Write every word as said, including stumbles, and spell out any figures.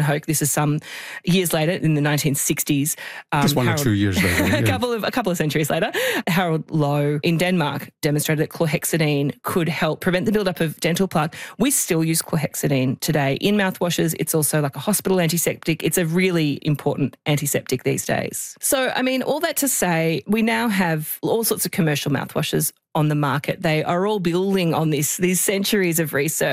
Hoke. This is some years later in the nineteen sixties. Um, Just one Harold, or two years later. a Yeah. couple of a couple of centuries later, Harold Lowe in Denmark demonstrated that chlorhexidine could help prevent the buildup of dental plaque. We still use chlorhexidine today in mouthwashes. It's also like a hospital antiseptic. It's a really important antiseptic these days. So, I mean, all that to say, we now have all sorts of commercial mouthwashes on the market. They are all building on this these centuries of research.